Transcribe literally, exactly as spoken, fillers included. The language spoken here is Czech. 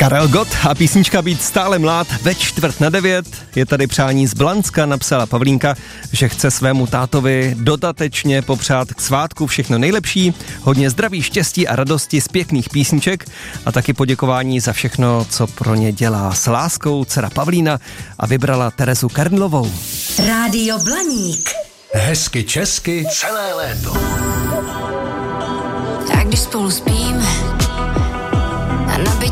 Karel Gott a písnička Být stále mlád ve čtvrt na devět. Je tady přání z Blanska, napsala Pavlínka, že chce svému tátovi dodatečně popřát k svátku všechno nejlepší, hodně zdraví, štěstí a radosti z pěkných písniček a taky poděkování za všechno, co pro ně dělá. S láskou dcera Pavlína a vybrala Terezu Kernlovou. Rádio Blaník. Hezky česky celé léto. A když spolu spíme a na bytě